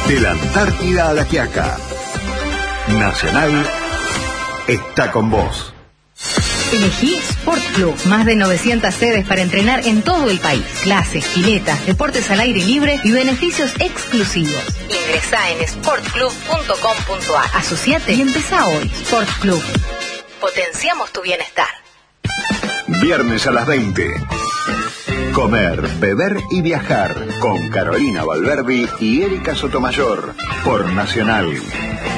De la Antártida a La Quiaca, Nacional está con vos. Elegí Sport Club. Más de 900 sedes para entrenar en todo el país. Clases, piletas, deportes al aire libre y beneficios exclusivos. Ingresá en sportclub.com.ar. Asociate y empezá hoy. Sport Club. Potenciamos tu bienestar. Viernes a las 20. Comer, beber y viajar con Carolina Valverdi y Erika Sotomayor por Nacional.